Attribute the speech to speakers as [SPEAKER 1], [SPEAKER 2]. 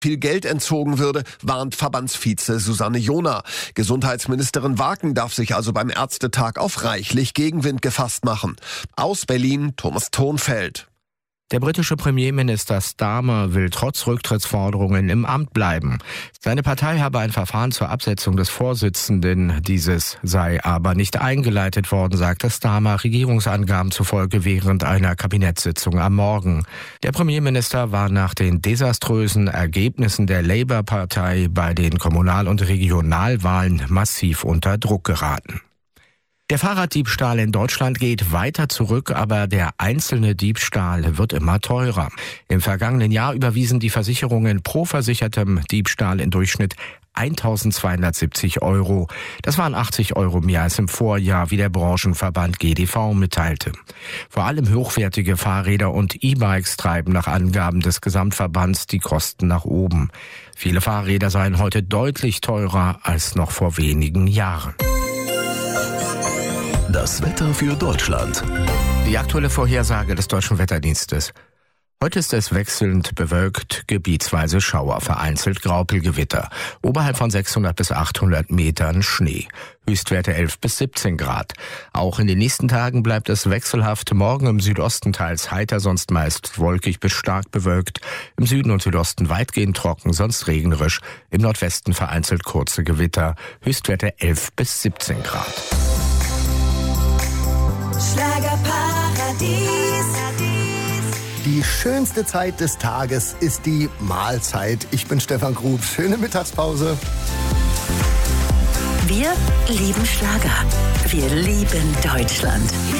[SPEAKER 1] viel Geld entzogen würde, warnt Verbandsvize Susanne Jona. Gesundheitsministerin Waken darf sich also beim Ärztetag auf reichlich Gegenwind gefasst machen. Aus Berlin, Thomas Thonfeld.
[SPEAKER 2] Der britische Premierminister Starmer will trotz Rücktrittsforderungen im Amt bleiben. Seine Partei habe ein Verfahren zur Absetzung des Vorsitzenden. Dieses sei aber nicht eingeleitet worden, sagte Starmer Regierungsangaben zufolge während einer Kabinettssitzung am Morgen. Der Premierminister war nach den desaströsen Ergebnissen der Labour-Partei bei den Kommunal- und Regionalwahlen massiv unter Druck geraten. Der Fahrraddiebstahl in Deutschland geht weiter zurück, aber der einzelne Diebstahl wird immer teurer. Im vergangenen Jahr überwiesen die Versicherungen pro versichertem Diebstahl im Durchschnitt 1.270 €. Das waren 80 € mehr als im Vorjahr, wie der Branchenverband GDV mitteilte. Vor allem hochwertige Fahrräder und E-Bikes treiben nach Angaben des Gesamtverbands die Kosten nach oben. Viele Fahrräder seien heute deutlich teurer als noch vor wenigen Jahren.
[SPEAKER 3] Das Wetter für Deutschland.
[SPEAKER 2] Die aktuelle Vorhersage des Deutschen Wetterdienstes. Heute ist es wechselnd bewölkt, gebietsweise Schauer, vereinzelt Graupelgewitter. Oberhalb von 600 bis 800 Metern Schnee. Höchstwerte 11 bis 17 Grad. Auch in den nächsten Tagen bleibt es wechselhaft. Morgen im Südosten teils heiter, sonst meist wolkig bis stark bewölkt. Im Süden und Südosten weitgehend trocken, sonst regnerisch. Im Nordwesten vereinzelt kurze Gewitter. Höchstwerte 11 bis 17 Grad.
[SPEAKER 4] Schlagerparadies.
[SPEAKER 5] Die schönste Zeit des Tages ist die Mahlzeit. Ich bin Stefan Grub. Schöne Mittagspause.
[SPEAKER 4] Wir lieben Schlager. Wir lieben Deutschland.